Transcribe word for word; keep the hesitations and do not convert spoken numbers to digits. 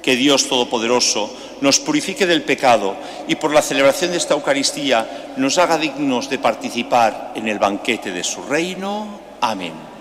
Que Dios Todopoderoso nos purifique del pecado y por la celebración de esta Eucaristía nos haga dignos de participar en el banquete de su reino. Amén.